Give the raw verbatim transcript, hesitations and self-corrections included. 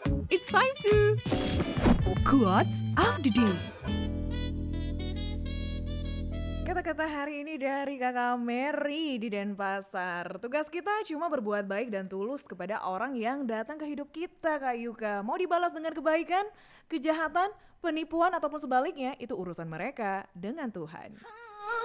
It's time to Quotes of the Day. Kata-kata hari ini dari Kakak Mary di Denpasar. Tugas kita cuma berbuat baik dan tulus kepada orang yang datang ke hidup kita, Kak Yuka. Mau dibalas dengan kebaikan, kejahatan, penipuan, ataupun sebaliknya, itu urusan mereka dengan Tuhan.